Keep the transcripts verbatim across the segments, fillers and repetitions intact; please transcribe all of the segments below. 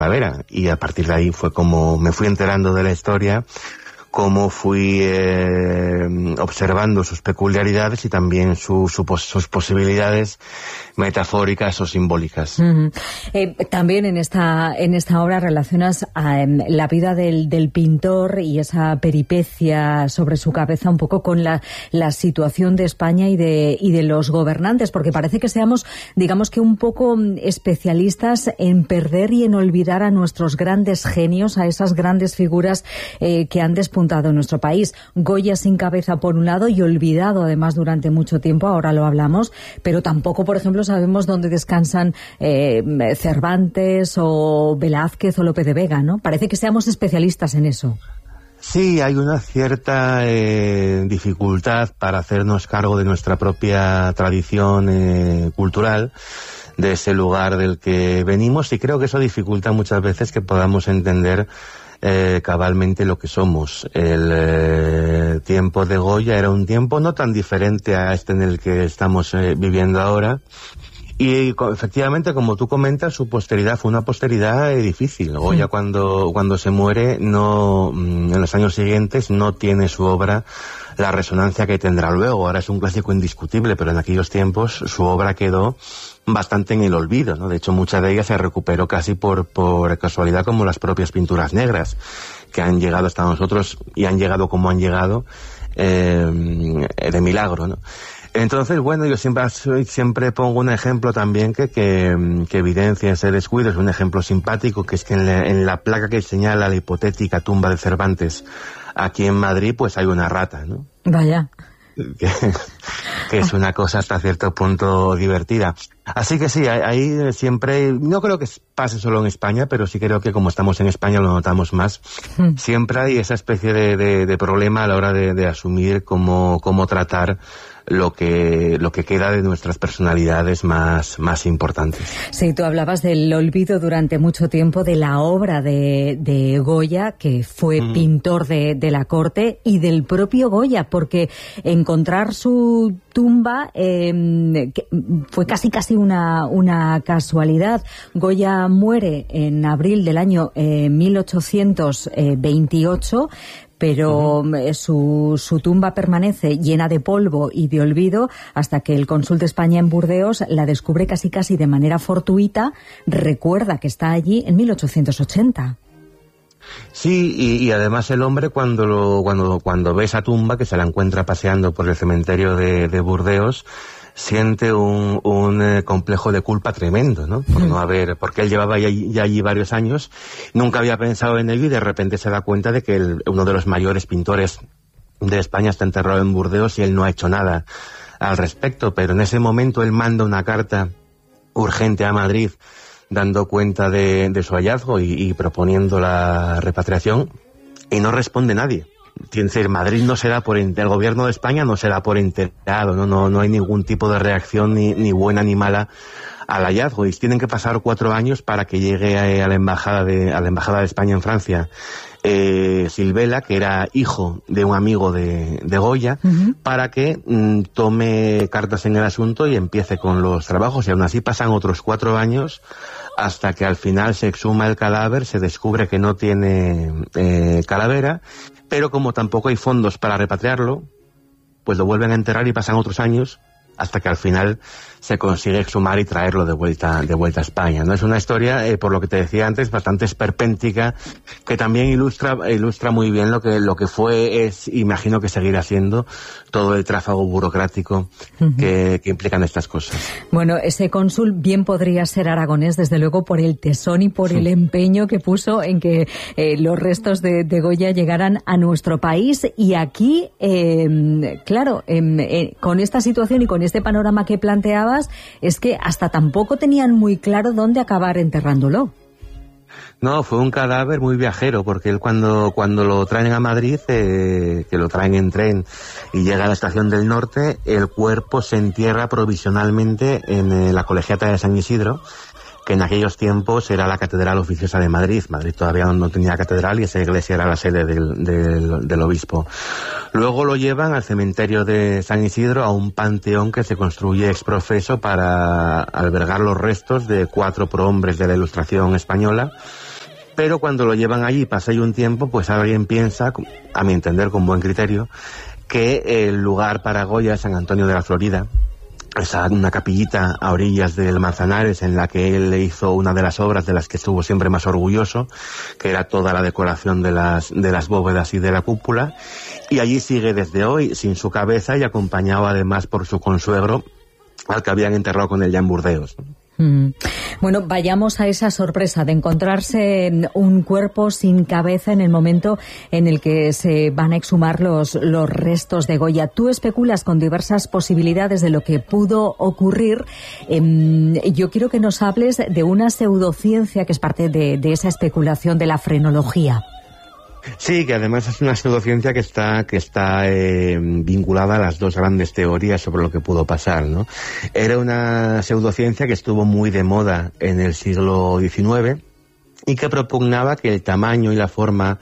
Calavera, y a partir de ahí fue como me fui enterando de la historia, cómo fui eh, observando sus peculiaridades y también su, su, sus posibilidades metafóricas o simbólicas. Uh-huh. Eh, también en esta en esta obra relacionas eh, la vida del, del pintor y esa peripecia sobre su cabeza un poco con la, la situación de España y de, y de los gobernantes, porque parece que seamos, digamos que un poco especialistas en perder y en olvidar a nuestros grandes genios, a esas grandes figuras eh, que han despuntado en nuestro país. Goya sin cabeza por un lado y olvidado además durante mucho tiempo, ahora lo hablamos, pero tampoco, por ejemplo, sabemos dónde descansan eh, Cervantes o Velázquez o Lope de Vega, ¿no? Parece que seamos especialistas en eso. Sí, hay una cierta eh, dificultad para hacernos cargo de nuestra propia tradición eh, cultural, de ese lugar del que venimos, y creo que eso dificulta muchas veces que podamos entender Eh, cabalmente lo que somos. El eh, tiempo de Goya era un tiempo no tan diferente a este en el que estamos eh, viviendo ahora, y co- efectivamente, como tú comentas, su posteridad fue una posteridad eh, difícil. Goya, sí. cuando, cuando se muere, no en los años siguientes no tiene su obra la resonancia que tendrá luego. Ahora es un clásico indiscutible, pero en aquellos tiempos su obra quedó bastante en el olvido, ¿no? De hecho, mucha de ellas se recuperó casi por, por casualidad, como las propias pinturas negras, que han llegado hasta nosotros y han llegado como han llegado eh, de milagro, ¿no? Entonces, bueno, yo siempre siempre pongo un ejemplo también que, que, que evidencia ese descuido. Es un ejemplo simpático, que es que en la, en la placa que señala la hipotética tumba de Cervantes aquí en Madrid, pues hay una rata, ¿no? Vaya. Que, que es una cosa hasta cierto punto divertida. Así que sí, ahí siempre, no creo que pase solo en España, pero sí creo que como estamos en España lo notamos más. Mm. Siempre hay esa especie de, de, de problema a la hora de, de asumir cómo, cómo tratar lo que lo que queda de nuestras personalidades más, más importantes. Sí, tú hablabas del olvido durante mucho tiempo de la obra de, de Goya, que fue mm. pintor de, de la corte, y del propio Goya, porque encontrar su tumba eh, fue casi casi una, una casualidad. Goya muere en abril del año eh, mil ochocientos veintiocho, pero uh-huh. su, su tumba permanece llena de polvo y de olvido hasta que el cónsul de España en Burdeos la descubre casi casi de manera fortuita. Recuerda que está allí en mil ochocientos ochenta. Sí, y, y además el hombre cuando lo, cuando cuando ve esa tumba, que se la encuentra paseando por el cementerio de, de Burdeos, siente un, un eh, complejo de culpa tremendo, ¿no? Por no haber, porque él llevaba ya, ya allí varios años, nunca había pensado en ello, y de repente se da cuenta de que el, uno de los mayores pintores de España está enterrado en Burdeos y él no ha hecho nada al respecto. Pero en ese momento él manda una carta urgente a Madrid dando cuenta de, de su hallazgo y, y proponiendo la repatriación, y no responde nadie. Es decir, Madrid no se da por el gobierno de España no se da por enterado, no no no hay ningún tipo de reacción ni, ni buena ni mala al hallazgo, y tienen que pasar cuatro años para que llegue a, a la embajada de a la embajada de España en Francia eh, Silvela, que era hijo de un amigo de, de Goya, uh-huh. para que mm, tome cartas en el asunto y empiece con los trabajos. Y aún así pasan otros cuatro años hasta que al final se exhuma el cadáver, se descubre que no tiene eh, calavera, pero como tampoco hay fondos para repatriarlo, pues lo vuelven a enterrar y pasan otros años hasta que al final se consigue exhumar y traerlo de vuelta de vuelta a España, ¿no? Es una historia, eh, por lo que te decía antes, bastante esperpéntica, que también ilustra ilustra muy bien lo que lo que fue, es, imagino que seguirá siendo, todo el tráfago burocrático uh-huh. que, que implican estas cosas. Bueno, ese cónsul bien podría ser aragonés, desde luego, por el tesón y por sí. el empeño que puso en que eh, los restos de, de Goya llegaran a nuestro país. Y aquí, eh, claro, eh, eh, con esta situación y con este panorama que planteaba, es que hasta tampoco tenían muy claro dónde acabar enterrándolo. No, fue un cadáver muy viajero, porque él cuando cuando lo traen a Madrid, eh, que lo traen en tren y llega a la estación del Norte, el cuerpo se entierra provisionalmente en eh, la Colegiata de San Isidro, que en aquellos tiempos era la Catedral Oficiosa de Madrid. Madrid todavía no tenía catedral y esa iglesia era la sede del, del, del obispo. Luego lo llevan al cementerio de San Isidro, a un panteón que se construye ex profeso para albergar los restos de cuatro prohombres de la Ilustración española, pero cuando lo llevan allí y pasa ahí un tiempo, pues alguien piensa, a mi entender con buen criterio, que el lugar para Goya es San Antonio de la Florida, esa una capillita a orillas del Manzanares en la que él le hizo una de las obras de las que estuvo siempre más orgulloso, que era toda la decoración de las de las bóvedas y de la cúpula, y allí sigue desde hoy sin su cabeza y acompañado además por su consuegro, al que habían enterrado con él ya en Burdeos. Mm. Bueno, vayamos a esa sorpresa de encontrarse un cuerpo sin cabeza en el momento en el que se van a exhumar los, los restos de Goya. Tú especulas con diversas posibilidades de lo que pudo ocurrir. Eh, yo quiero que nos hables de una pseudociencia que es parte de, de esa especulación de la frenología. Sí, que además es una pseudociencia que está que está eh, vinculada a las dos grandes teorías sobre lo que pudo pasar, ¿no? Era una pseudociencia que estuvo muy de moda en el siglo diecinueve y que propugnaba que el tamaño y la forma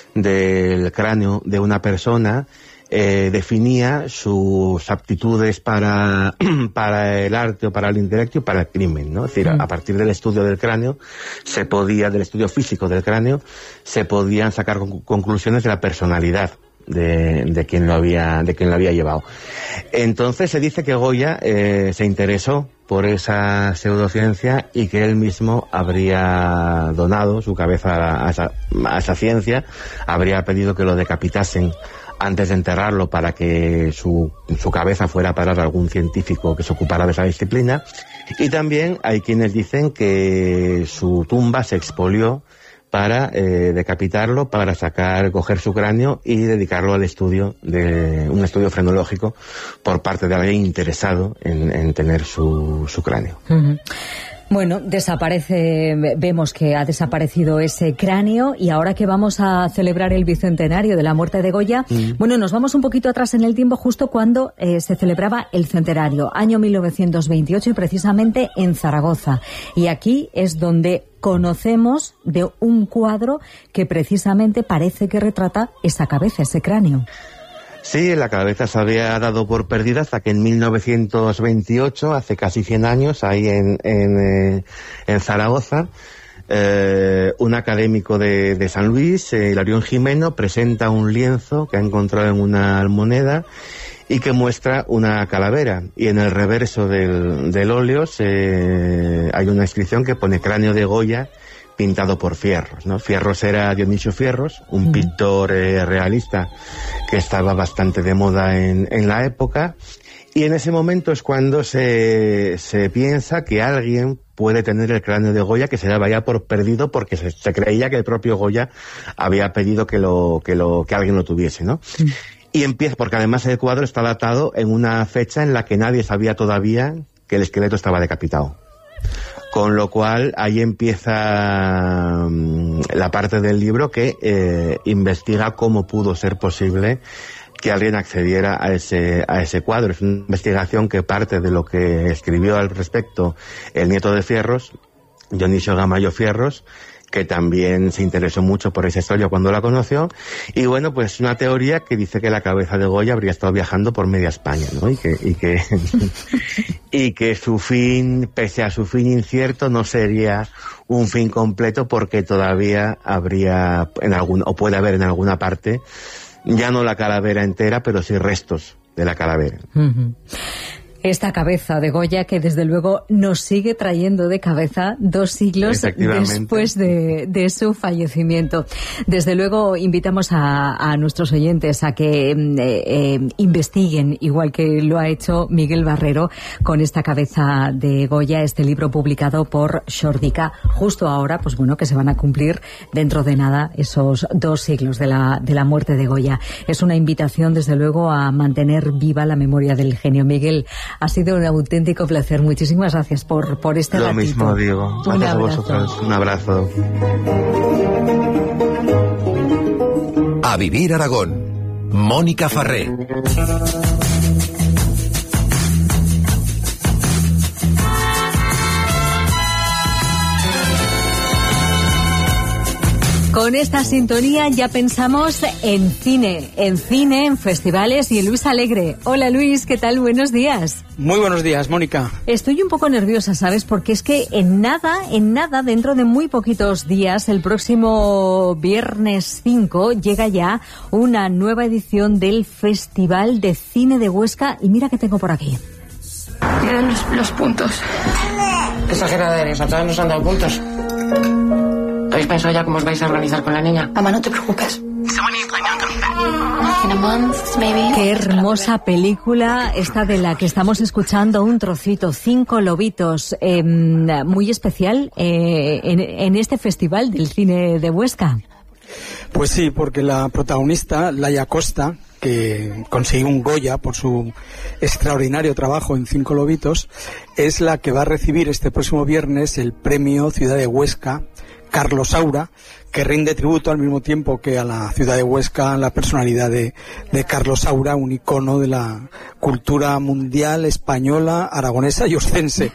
del cráneo de una persona eh, definía sus aptitudes para, para el arte o para el intelecto y para el crimen, ¿no? Es decir, a partir del estudio del cráneo, se podía, del estudio físico del cráneo, se podían sacar conclusiones de la personalidad de, de quien lo había, de quien lo había llevado. Entonces se dice que Goya eh, se interesó por esa pseudociencia y que él mismo habría donado su cabeza a, a, esa, a esa ciencia, habría pedido que lo decapitasen antes de enterrarlo para que su, su cabeza fuera a parar a algún científico que se ocupara de esa disciplina. Y también hay quienes dicen que su tumba se expolió para eh, decapitarlo, para sacar, coger su cráneo y dedicarlo al estudio, de un estudio frenológico por parte de alguien interesado en, en tener su, su cráneo. Uh-huh. Bueno, desaparece, vemos que ha desaparecido ese cráneo y ahora que vamos a celebrar el bicentenario de la muerte de Goya, mm. bueno, nos vamos un poquito atrás en el tiempo justo cuando eh, se celebraba el centenario, año mil novecientos veintiocho y precisamente en Zaragoza. Y aquí es donde conocemos de un cuadro que precisamente parece que retrata esa cabeza, ese cráneo. Sí, la cabeza se había dado por perdida hasta que en mil novecientos veintiocho, hace casi cien años, ahí en, en, eh, en Zaragoza, eh, un académico de, de San Luis, eh, Hilarión Jimeno, presenta un lienzo que ha encontrado en una almoneda y que muestra una calavera. Y en el reverso del, del óleo se, hay una inscripción que pone cráneo de Goya, pintado por Fierros, ¿no? Fierros era Dionisio Fierros, un pintor eh, realista que estaba bastante de moda en, en la época, y en ese momento es cuando se, se piensa que alguien puede tener el cráneo de Goya, que se daba ya por perdido porque se, se creía que el propio Goya había pedido que lo que lo que alguien lo tuviese, ¿no? Sí. Y empieza, porque además el cuadro está datado en una fecha en la que nadie sabía todavía que el esqueleto estaba decapitado. Con lo cual, ahí empieza um, la parte del libro que eh, investiga cómo pudo ser posible que alguien accediera a ese, a ese cuadro. Es una investigación que parte de lo que escribió al respecto el nieto de Fierros, Dionisio Gamayo Fierros, que también se interesó mucho por esa historia cuando la conoció. Y bueno, pues una teoría que dice que la cabeza de Goya habría estado viajando por media España, ¿no? Y que, y que, y que su fin, pese a su fin incierto, no sería un fin completo porque todavía habría en algún, o puede haber en alguna parte, ya no la calavera entera, pero sí restos de la calavera. Uh-huh. Esta cabeza de Goya que desde luego nos sigue trayendo de cabeza dos siglos después de, de su fallecimiento. Desde luego invitamos a, a nuestros oyentes a que eh, eh, investiguen, igual que lo ha hecho Miguel Barrero con esta cabeza de Goya, este libro publicado por Xordica, justo ahora, pues bueno, que se van a cumplir dentro de nada esos dos siglos de la, de la muerte de Goya. Es una invitación desde luego a mantener viva la memoria del genio. Miguel, ha sido un auténtico placer. Muchísimas gracias por, por este Lo ratito. Lo mismo digo. Gracias a vosotros. Un abrazo. A Vivir Aragón. Mónica Farré. Con esta sintonía ya pensamos en cine, en cine, en festivales y en Luis Alegre. Hola Luis, ¿qué tal? Buenos días. Muy buenos días, Mónica. Estoy un poco nerviosa, ¿sabes? Porque es que en nada, en nada, dentro de muy poquitos días, el próximo viernes cinco, llega ya una nueva edición del Festival de Cine de Huesca. Y mira que tengo por aquí. Eran los, los puntos. Qué exagerada eres, a todas nos han dado puntos. ¿Habéis pensado ya cómo os vais a organizar con la niña? Mamá, no te preocupes. Qué hermosa película esta de la que estamos escuchando un trocito, Cinco lobitos, eh, muy especial eh, en, en este Festival del Cine de Huesca. Pues sí, porque la protagonista, Laia Costa, que consiguió un Goya por su extraordinario trabajo en Cinco lobitos, es la que va a recibir este próximo viernes el premio Ciudad de Huesca Carlos Saura, que rinde tributo al mismo tiempo que a la ciudad de Huesca la personalidad de, de Carlos Saura, un icono de la cultura mundial española, aragonesa y oscense.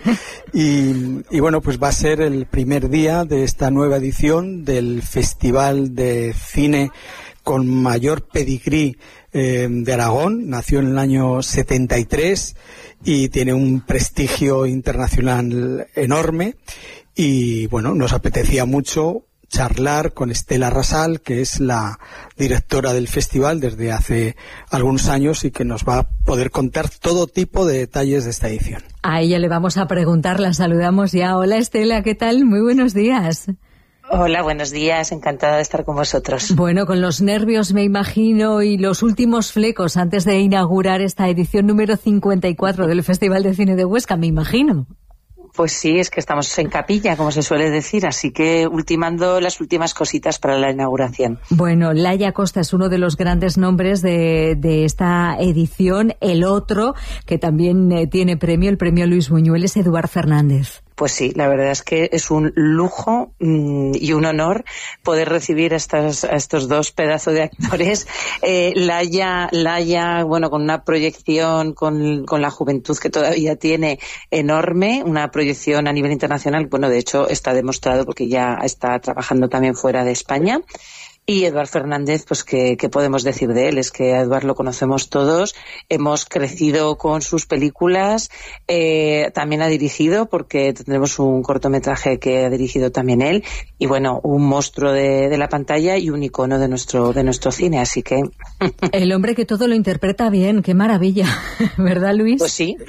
Y, y bueno, pues va a ser el primer día de esta nueva edición del Festival de Cine con mayor pedigrí eh, de Aragón. Nació en el año setenta y tres y tiene un prestigio internacional enorme. Y bueno, nos apetecía mucho charlar con Estela Rasal, que es la directora del festival desde hace algunos años y que nos va a poder contar todo tipo de detalles de esta edición. A ella le vamos a preguntar, la saludamos ya. Hola Estela, ¿qué tal? Muy buenos días. Hola, buenos días, encantada de estar con vosotros. Bueno, con los nervios me imagino y los últimos flecos antes de inaugurar esta edición número cincuenta y cuatro del Festival de Cine de Huesca, me imagino. Pues sí, es que estamos en capilla, como se suele decir, así que ultimando las últimas cositas para la inauguración. Bueno, Laia Costa es uno de los grandes nombres de, de esta edición. El otro, que también eh, tiene premio, el premio Luis Buñuel, es Eduard Fernández. Pues sí, la verdad es que es un lujo mmm, y un honor poder recibir a, estas, a estos dos pedazos de actores. Eh, Laia, Laia, bueno, con una proyección con, con la juventud que todavía tiene enorme, una proyección a nivel internacional. Bueno, de hecho está demostrado porque ya está trabajando también fuera de España. Y Eduard Fernández, pues ¿qué, qué podemos decir de él? Es que a Eduard lo conocemos todos, hemos crecido con sus películas, eh, también ha dirigido, porque tendremos un cortometraje que ha dirigido también él, y bueno, un monstruo de, de la pantalla y un icono de nuestro, de nuestro cine, así que... El hombre que todo lo interpreta bien, qué maravilla, ¿verdad, Luis? Pues sí.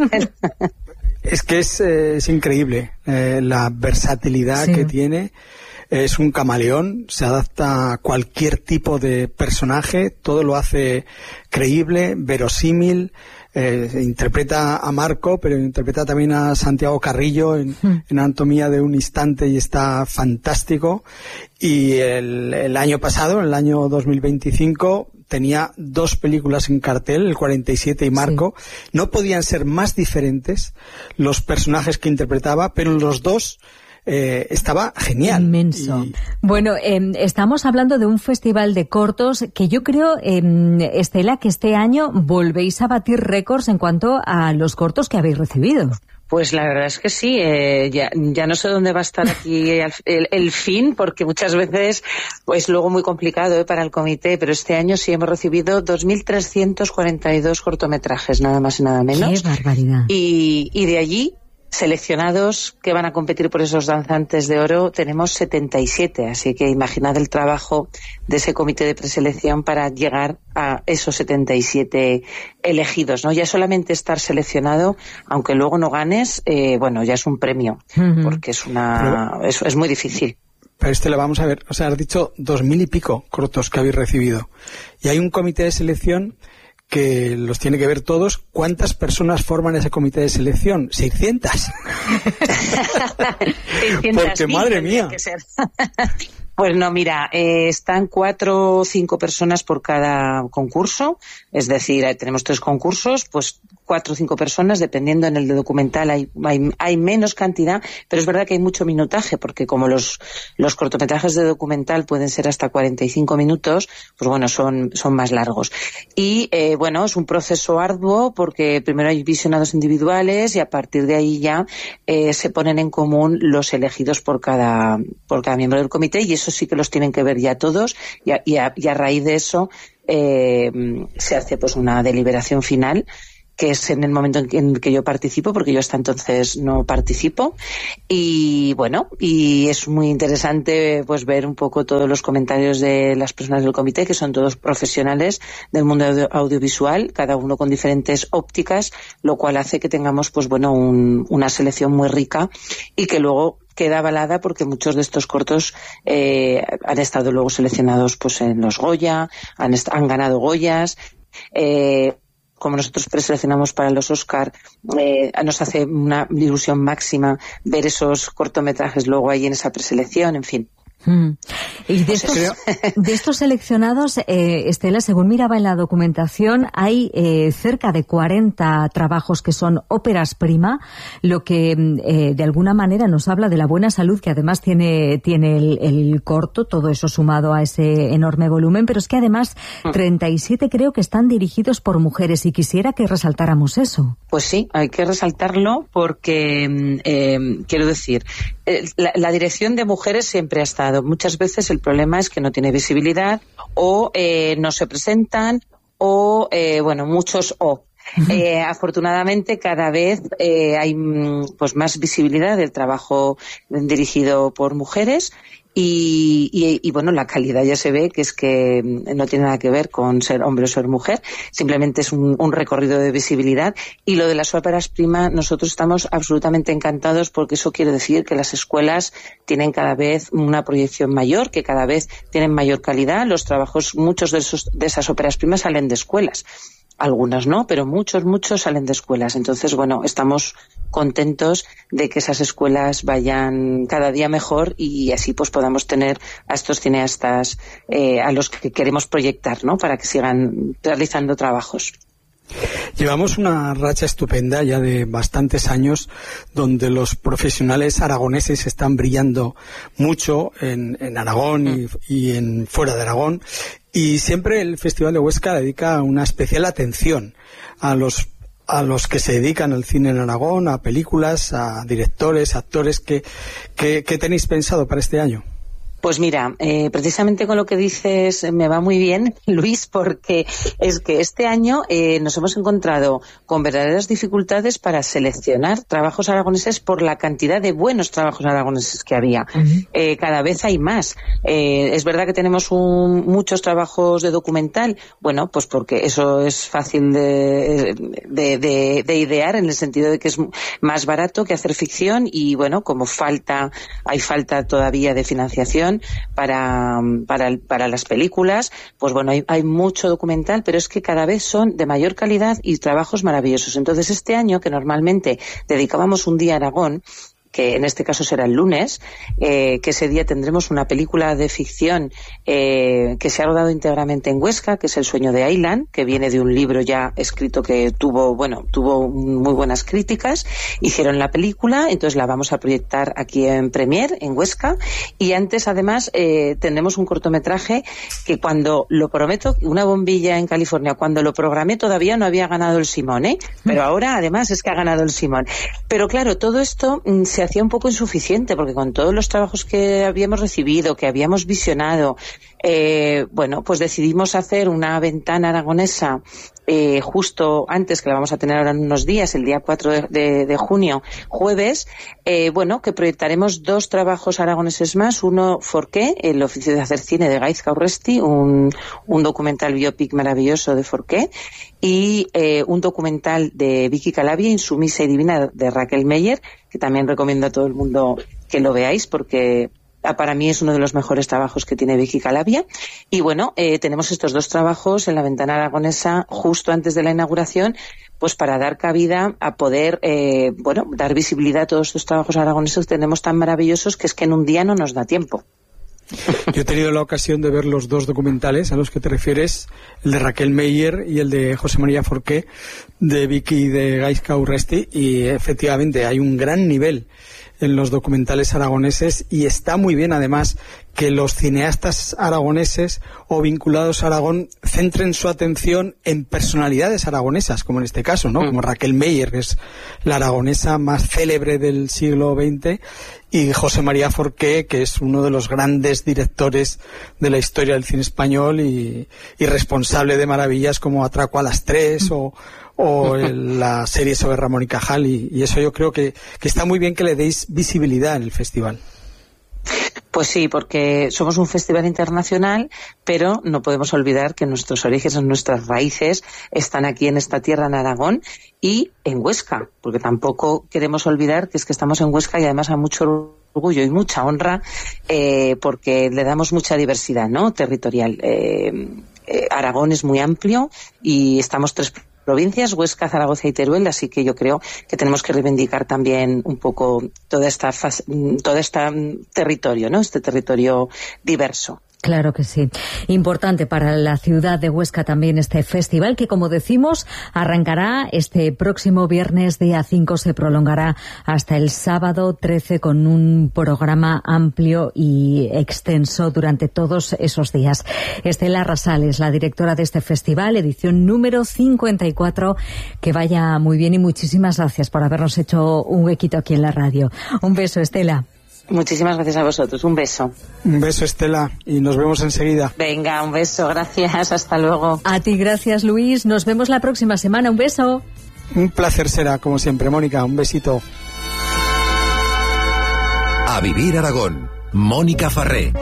Es que es, eh, es increíble eh, la versatilidad sí. que tiene. Es un camaleón, se adapta a cualquier tipo de personaje, todo lo hace creíble, verosímil, eh, interpreta a Marco, pero interpreta también a Santiago Carrillo en, mm. en Anatomía de un instante y está fantástico. Y el, el año pasado, en el año dos mil veinticinco, tenía dos películas en cartel, el cuarenta y siete y Marco. Sí. No podían ser más diferentes los personajes que interpretaba, pero los dos Eh, estaba genial. Inmenso. Y... Bueno, eh, estamos hablando de un festival de cortos que yo creo, eh, Estela, que este año volvéis a batir récords en cuanto a los cortos que habéis recibido. Pues la verdad es que sí, eh, ya, ya no sé dónde va a estar aquí el, el, el fin, porque muchas veces pues luego muy complicado eh, para el comité, pero este año sí hemos recibido dos mil trescientos cuarenta y dos cortometrajes, nada más y nada menos. ¡Qué barbaridad! Y, y de allí... seleccionados que van a competir por esos danzantes de oro tenemos setenta y siete, así que imaginad el trabajo de ese comité de preselección para llegar a esos setenta y siete elegidos, ¿no? Ya solamente estar seleccionado, aunque luego no ganes, eh, bueno, ya es un premio, uh-huh. porque es una Pero, es, es muy difícil. Pero este lo vamos a ver, o sea, has dicho dos mil y pico cortos que habéis recibido, y hay un comité de selección que los tiene que ver todos. ¿Cuántas personas forman ese comité de selección? ¿seiscientas? Porque madre mía. Pues no, mira, eh, están cuatro o cinco personas por cada concurso, es decir, tenemos tres concursos, pues cuatro o cinco personas, dependiendo. En el de documental hay, hay, hay menos cantidad, pero es verdad que hay mucho minutaje, porque como los, los cortometrajes de documental pueden ser hasta cuarenta y cinco minutos, pues bueno, son, son más largos. Y eh, bueno, es un proceso arduo, porque primero hay visionados individuales y a partir de ahí ya eh, se ponen en común los elegidos por cada, por cada miembro del comité, y eso sí que los tienen que ver ya todos, y a, y a, y a raíz de eso eh, se hace pues una deliberación final, que es en el momento en que yo participo, porque yo hasta entonces no participo. Y bueno, y es muy interesante pues ver un poco todos los comentarios de las personas del comité, que son todos profesionales del mundo audio audiovisual, cada uno con diferentes ópticas, lo cual hace que tengamos pues bueno un, una selección muy rica, y que luego queda avalada porque muchos de estos cortos eh, han estado luego seleccionados pues en los Goya, han, han ganado Goyas. eh, Como nosotros preseleccionamos para los Oscar, eh, nos hace una ilusión máxima ver esos cortometrajes luego ahí en esa preselección, en fin. Mm. Y de estos, de estos seleccionados, eh, Estela, según miraba en la documentación, hay eh, cerca de cuarenta trabajos que son óperas prima, lo que eh, de alguna manera nos habla de la buena salud que además tiene, tiene el, el corto, todo eso sumado a ese enorme volumen, pero es que además treinta y siete creo que están dirigidos por mujeres, y quisiera que resaltáramos eso. Pues sí, hay que resaltarlo porque, eh, quiero decir, eh, la, la dirección de mujeres siempre ha estado. Muchas veces el problema es que no tiene visibilidad, o eh, no se presentan, o, eh, bueno, muchos o. Eh, afortunadamente cada vez eh, hay pues más visibilidad del trabajo dirigido por mujeres. Y, y, y bueno, la calidad ya se ve que es que no tiene nada que ver con ser hombre o ser mujer, simplemente es un, un recorrido de visibilidad. Y lo de las óperas prima, nosotros estamos absolutamente encantados, porque eso quiere decir que las escuelas tienen cada vez una proyección mayor, que cada vez tienen mayor calidad. Los trabajos, muchos de, esos, de esas óperas primas salen de escuelas. Algunas no, pero muchos, muchos salen de escuelas. Entonces, bueno, estamos contentos de que esas escuelas vayan cada día mejor, y así pues podamos tener a estos cineastas eh, a los que queremos proyectar, ¿no? Para que sigan realizando trabajos. Llevamos una racha estupenda ya de bastantes años, donde los profesionales aragoneses están brillando mucho en, en Aragón y, y en fuera de Aragón, y siempre el Festival de Huesca dedica una especial atención a los a los que se dedican al cine en Aragón, a películas, a directores, actores. ¿Qué, qué, qué tenéis pensado para este año? Pues mira, eh, precisamente con lo que dices me va muy bien, Luis, porque es que este año eh, nos hemos encontrado con verdaderas dificultades para seleccionar trabajos aragoneses por la cantidad de buenos trabajos aragoneses que había. Uh-huh. Eh, cada vez hay más. Eh, es verdad que tenemos un, muchos trabajos de documental, bueno, pues porque eso es fácil de, de, de, de idear, en el sentido de que es más barato que hacer ficción, y bueno, como falta, hay falta todavía de financiación para, para, para las películas, pues bueno, hay, hay mucho documental, pero es que cada vez son de mayor calidad y trabajos maravillosos. Entonces, este año, que normalmente dedicábamos un día a Aragón, que en este caso será el lunes, eh, que ese día tendremos una película de ficción eh, que se ha rodado íntegramente en Huesca, que es El sueño de Aylan, que viene de un libro ya escrito que tuvo, bueno, tuvo muy buenas críticas. Hicieron la película, entonces la vamos a proyectar aquí en Premier, en Huesca, y antes además eh, tendremos un cortometraje que, cuando lo prometo, una bombilla en California, cuando lo programé todavía no había ganado el Simón, ¿eh? Pero ahora además es que ha ganado el Simón. Pero claro, todo esto mm, se hacía un poco insuficiente, porque con todos los trabajos que habíamos recibido, que habíamos visionado, eh, bueno, pues decidimos hacer una ventana aragonesa eh, justo antes, que la vamos a tener ahora en unos días, el día cuatro de, de, de junio, jueves, eh, bueno, que proyectaremos dos trabajos aragoneses más. Uno, Forqué, el oficio de hacer cine de Gaizka Urresti, un, un documental biopic maravilloso de Forqué, y eh, un documental de Vicky Calabia, Insumisa y divina, de Raquel Meyer, que también recomiendo a todo el mundo que lo veáis, porque para mí es uno de los mejores trabajos que tiene Vicky Calabia. Y bueno, eh, tenemos estos dos trabajos en la ventana aragonesa justo antes de la inauguración, pues para dar cabida a poder, eh, bueno, dar visibilidad a todos estos trabajos aragoneses que tenemos tan maravillosos, que es que en un día no nos da tiempo. Yo Yo he tenido la ocasión de ver los dos documentales a los que te refieres, el de Raquel Meyer y el de José María Forqué, de Vicky y de Gaizka Urresti, y efectivamente hay un gran nivel en los documentales aragoneses, y está muy bien además que los cineastas aragoneses o vinculados a Aragón centren su atención en personalidades aragonesas, como en este caso, ¿no? Mm. Como Raquel Meyer, que es la aragonesa más célebre del siglo veinte, y José María Forqué, que es uno de los grandes directores de la historia del cine español y, y responsable de maravillas como Atraco a las tres mm. o o la serie sobre Ramón y Cajal, y, y eso yo creo que, que está muy bien que le deis visibilidad en el festival. Pues sí, porque somos un festival internacional, pero no podemos olvidar que nuestros orígenes, nuestras raíces están aquí en esta tierra, en Aragón y en Huesca, porque tampoco queremos olvidar que es que estamos en Huesca y además a mucho orgullo y mucha honra, eh, porque le damos mucha diversidad, ¿no?, territorial. Eh, eh, Aragón es muy amplio y estamos tres provincias, Huesca, Zaragoza y Teruel, así que yo creo que tenemos que reivindicar también un poco toda esta fase, todo este territorio, ¿no?, este territorio diverso. Claro que sí. Importante para la ciudad de Huesca también este festival que, como decimos, arrancará este próximo viernes día cinco, se prolongará hasta el sábado trece con un programa amplio y extenso durante todos esos días. Estela Rasales, la directora de este festival, edición número cincuenta y cuatro, que vaya muy bien y muchísimas gracias por habernos hecho un huequito aquí en la radio. Un beso, Estela. Muchísimas gracias a vosotros. Un beso. Un beso, Estela, y nos vemos enseguida. Venga, un beso. Gracias. Hasta luego. A ti, gracias, Luis. Nos vemos la próxima semana. Un beso. Un placer será, como siempre, Mónica. Un besito. A Vivir Aragón. Mónica Farré.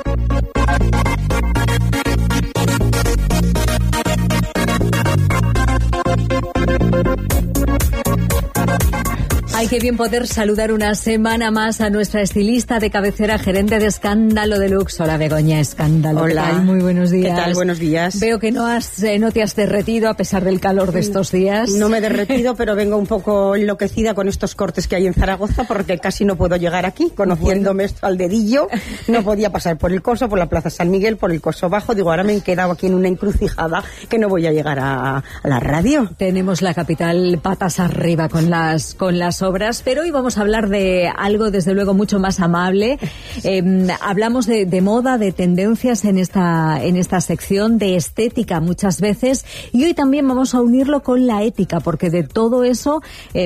Ay, qué bien poder saludar una semana más a nuestra estilista de cabecera, gerente de Escándalo Deluxe. Hola, Begoña Escándalo. Hola. ¿Qué tal? Muy buenos días. ¿Qué tal? Buenos días. Veo que no, has, eh, no te has derretido a pesar del calor de estos días. No me he derretido, pero vengo un poco enloquecida con estos cortes que hay en Zaragoza, porque casi no puedo llegar aquí, conociéndome esto al dedillo. No podía pasar por el Coso, por la Plaza San Miguel, por el Coso Bajo. Digo, ahora me he quedado aquí en una encrucijada que no voy a llegar a, a la radio. Tenemos la capital patas arriba con las, con las obras, pero hoy vamos a hablar de algo desde luego mucho más amable. Eh, hablamos de, de moda, de tendencias en esta, en esta sección, de estética muchas veces, y hoy también vamos a unirlo con la ética, porque de todo eso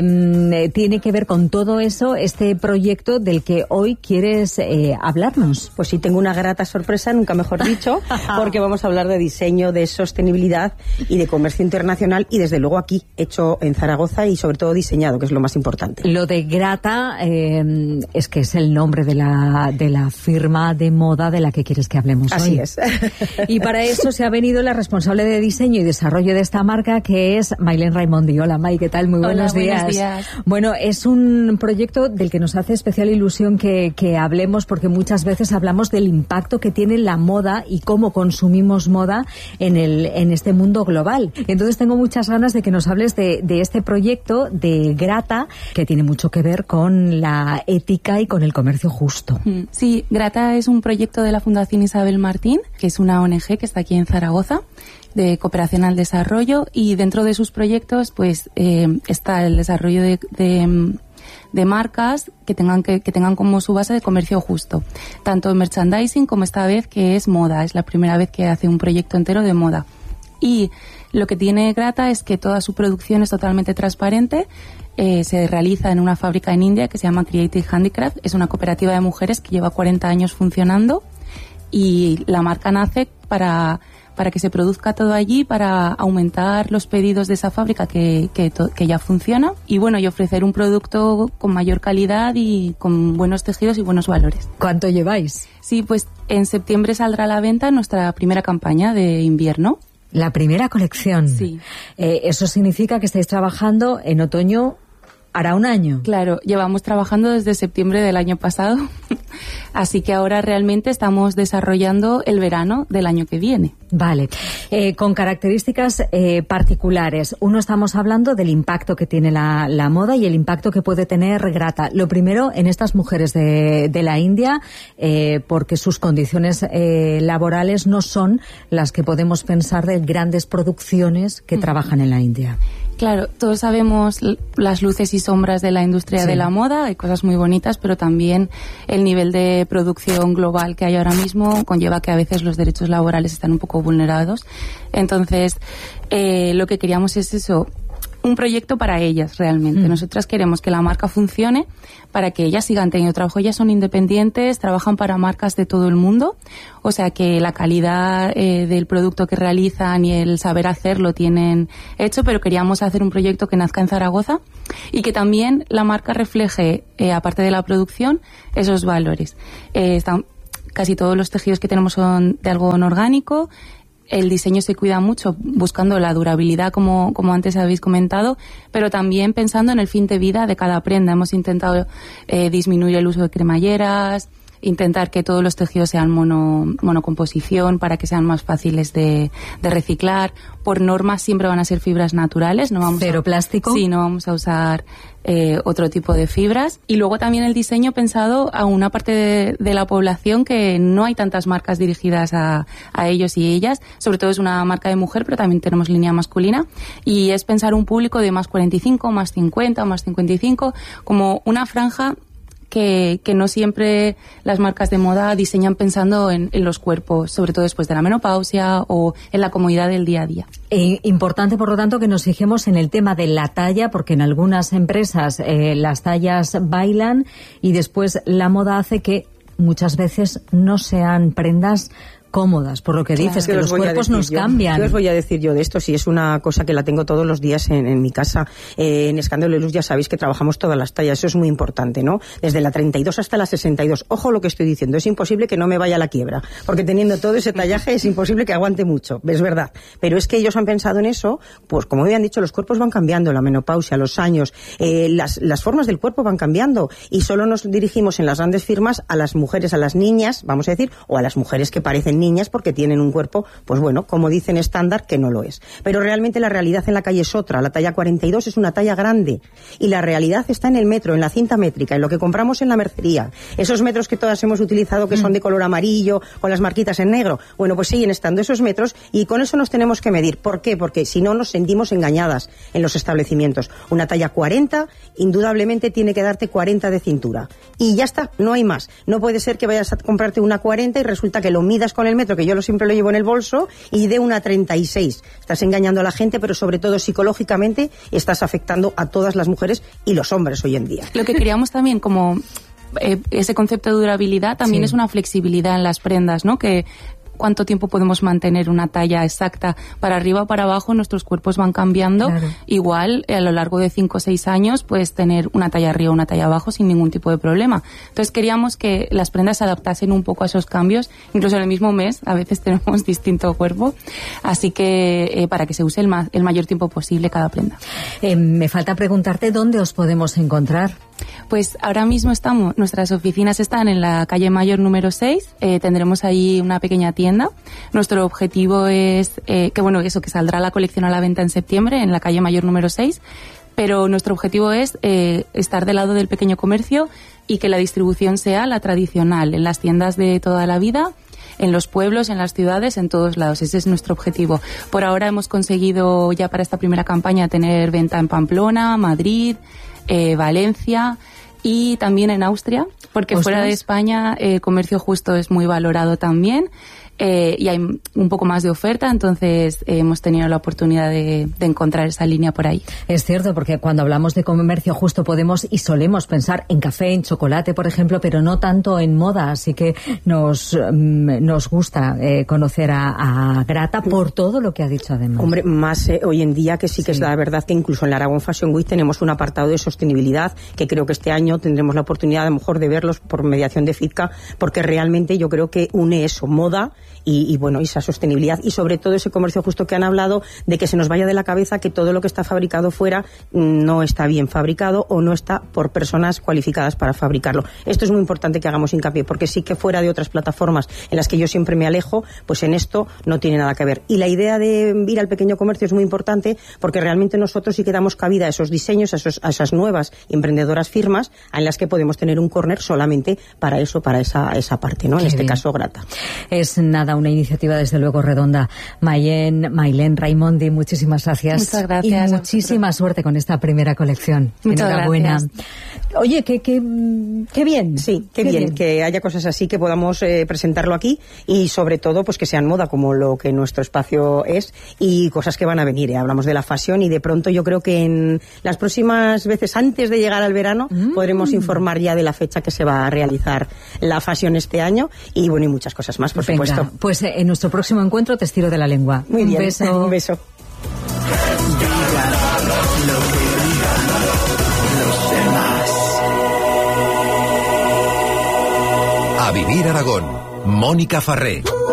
eh, tiene que ver con todo eso este proyecto del que hoy quieres eh, hablarnos. Pues sí, tengo una grata sorpresa, nunca mejor dicho, porque vamos a hablar de diseño, de sostenibilidad y de comercio internacional, y desde luego aquí, hecho en Zaragoza y sobre todo diseñado, que es lo más importante. Lo de Grata eh, es que es el nombre de la, de la firma de moda de la que quieres que hablemos Así hoy. es. Y para eso se ha venido la responsable de diseño y desarrollo de esta marca, que es Mailén Raimondi. Hola, May, ¿qué tal? Muy buenos, Hola, días. buenos días. Bueno, es un proyecto del que nos hace especial ilusión que, que hablemos, porque muchas veces hablamos del impacto que tiene la moda y cómo consumimos moda en, el, en este mundo global. Entonces tengo muchas ganas de que nos hables de, de este proyecto de Grata, que tiene mucho que ver con la ética y con el comercio justo. Sí, Grata es un proyecto de la Fundación Isabel Martín, que es una O N G que está aquí en Zaragoza, de cooperación al desarrollo, y dentro de sus proyectos pues eh, está el desarrollo de, de, de marcas que tengan que, que tengan como su base de comercio justo, tanto en merchandising como esta vez que es moda. Es la primera vez que hace un proyecto entero de moda. Y lo que tiene Grata es que toda su producción es totalmente transparente. Eh, se realiza en una fábrica en India que se llama Creative Handicraft. Es una cooperativa de mujeres que lleva cuarenta años funcionando, y la marca nace para, para que se produzca todo allí, para aumentar los pedidos de esa fábrica que, que, to, que ya funciona, y bueno, y ofrecer un producto con mayor calidad y con buenos tejidos y buenos valores. ¿Cuánto lleváis? Sí, pues en septiembre saldrá a la venta nuestra primera campaña de invierno. La primera colección. Sí. Eh, eso significa que estáis trabajando en otoño Hará un año. Claro, llevamos trabajando desde septiembre del año pasado, así que ahora realmente estamos desarrollando el verano del año que viene. Vale, eh, con características eh, particulares. Uno, estamos hablando del impacto que tiene la, la moda y el impacto que puede tener Grata. Lo primero, en estas mujeres de, de la India, eh, porque sus condiciones eh, laborales no son las que podemos pensar de grandes producciones que mm. trabajan en la India. Claro, todos sabemos las luces y sombras de la industria sí. de la moda, hay cosas muy bonitas, pero también el nivel de producción global que hay ahora mismo conlleva que a veces los derechos laborales están un poco vulnerados. Entonces, eh, lo que queríamos es eso, un proyecto para ellas realmente. Mm. Nosotras queremos que la marca funcione para que ellas sigan teniendo trabajo. Ellas son independientes, trabajan para marcas de todo el mundo, o sea que la calidad eh, del producto que realizan y el saber hacer lo tienen hecho, pero queríamos hacer un proyecto que nazca en Zaragoza y que también la marca refleje, eh, aparte de la producción, esos valores. Eh, están, casi todos los tejidos que tenemos son de algodón orgánico. El diseño se cuida mucho buscando la durabilidad, como, como antes habéis comentado, pero también pensando en el fin de vida de cada prenda. Hemos intentado eh, disminuir el uso de cremalleras, intentar que todos los tejidos sean mono, monocomposición para que sean más fáciles de, de reciclar. Por norma siempre van a ser fibras naturales. No vamos ¿Cero a, plástico? Sí, no vamos a usar eh, otro tipo de fibras. Y luego también el diseño pensado a una parte de, de la población que no hay tantas marcas dirigidas a, a ellos y ellas. Sobre todo es una marca de mujer, pero también tenemos línea masculina. Y es pensar un público de más cuarenta y cinco, más cincuenta, más cincuenta y cinco, como una franja Que, que no siempre las marcas de moda diseñan pensando en, en los cuerpos, sobre todo después de la menopausia o en la comodidad del día a día. E importante, por lo tanto, que nos fijemos en el tema de la talla, porque en algunas empresas eh, las tallas bailan y después la moda hace que muchas veces no sean prendas cómodas, por lo que claro, dices, que los cuerpos nos yo, cambian. Yo os voy a decir yo de esto, si es una cosa que la tengo todos los días en, en mi casa. Eh, en Escándalo de Luz ya sabéis que trabajamos todas las tallas, eso es muy importante, ¿no? Desde la treinta y dos hasta la sesenta y dos. Ojo lo que estoy diciendo, es imposible que no me vaya a la quiebra, porque teniendo todo ese tallaje es imposible que aguante mucho, es verdad. Pero es que ellos han pensado en eso, pues como habían dicho, los cuerpos van cambiando, la menopausia, los años, eh, las, las formas del cuerpo van cambiando y solo nos dirigimos en las grandes firmas a las mujeres, a las niñas, vamos a decir, o a las mujeres que parecen niñas porque tienen un cuerpo, pues bueno, como dicen estándar, que no lo es. Pero realmente la realidad en la calle es otra. La talla cuarenta y dos es una talla grande y la realidad está en el metro, en la cinta métrica, en lo que compramos en la mercería. Esos metros que todas hemos utilizado que son de color amarillo, con las marquitas en negro, bueno, pues siguen estando esos metros y con eso nos tenemos que medir. ¿Por qué? Porque si no nos sentimos engañadas en los establecimientos. Una talla cuarenta, indudablemente tiene que darte cuarenta de cintura. Y ya está, no hay más. No puede ser que vayas a comprarte una cuarenta y resulta que lo midas con el metro, que yo lo siempre lo llevo en el bolso, y de una treinta y seis. Estás engañando a la gente, pero sobre todo psicológicamente estás afectando a todas las mujeres y los hombres hoy en día. Lo que queríamos también como eh, ese concepto de durabilidad también sí. es una flexibilidad en las prendas, ¿no? Que cuánto tiempo podemos mantener una talla exacta para arriba o para abajo, nuestros cuerpos van cambiando. Claro. Igual a lo largo de cinco o seis años puedes tener una talla arriba o una talla abajo sin ningún tipo de problema. Entonces queríamos que las prendas se adaptasen un poco a esos cambios, incluso en el mismo mes a veces tenemos distinto cuerpo, así que eh, para que se use el, ma- el mayor tiempo posible cada prenda. Eh, me falta preguntarte dónde os podemos encontrar. Pues ahora mismo estamos, nuestras oficinas están en la calle Mayor número seis, eh, tendremos ahí una pequeña tienda. Nuestro objetivo es eh, que, bueno, eso, que saldrá la colección a la venta en septiembre en la calle Mayor número seis, pero nuestro objetivo es eh, estar del lado del pequeño comercio y que la distribución sea la tradicional, en las tiendas de toda la vida, en los pueblos, en las ciudades, en todos lados. Ese es nuestro objetivo. Por ahora hemos conseguido ya para esta primera campaña tener venta en Pamplona, Madrid, eh, Valencia y también en Austria, porque ¿Ostras? Fuera de España el eh, comercio justo es muy valorado también. Eh, y hay un poco más de oferta, entonces eh, hemos tenido la oportunidad de, de encontrar esa línea por ahí. Es cierto, porque cuando hablamos de comercio justo podemos y solemos pensar en café, en chocolate, por ejemplo, pero no tanto en moda, así que nos, nos gusta eh, conocer a, a Grata por todo lo que ha dicho además. Hombre, más eh, hoy en día que sí que sí. Es la verdad que incluso en la Aragón Fashion Week tenemos un apartado de sostenibilidad que creo que este año tendremos la oportunidad a lo mejor de verlos por mediación de FITCA, porque realmente yo creo que une eso, moda y, y bueno, esa sostenibilidad y sobre todo ese comercio justo que han hablado de que se nos vaya de la cabeza que todo lo que está fabricado fuera no está bien fabricado o no está por personas cualificadas para fabricarlo. Esto es muy importante que hagamos hincapié, porque sí que fuera de otras plataformas en las que yo siempre me alejo, pues en esto no tiene nada que ver. Y la idea de ir al pequeño comercio es muy importante porque realmente nosotros sí que damos cabida a esos diseños, a, esos, a esas nuevas emprendedoras firmas en las que podemos tener un corner solamente para eso, para esa, esa parte, ¿no? Qué en este bien. caso, Grata. Es nada, una iniciativa desde luego redonda. Mayen, Mailén Raimondi, muchísimas gracias. Muchas gracias. Y muchísima suerte con esta primera colección. Muchas Enhorabuena. gracias. Oye, qué, qué, qué bien. Sí, qué, qué bien, bien que haya cosas así que podamos eh, presentarlo aquí y sobre todo pues que sean moda como lo que nuestro espacio es y cosas que van a venir. ¿eh? Hablamos de la fashion y de pronto yo creo que en las próximas veces antes de llegar al verano mm. podremos informar ya de la fecha que se va a realizar la fashion este año y bueno y muchas cosas más, por Venga, supuesto. Pues eh, en nuestro próximo encuentro te estiro de la lengua. Muy bien, un beso. Un beso. A Vivir Aragón, Mónica Farré.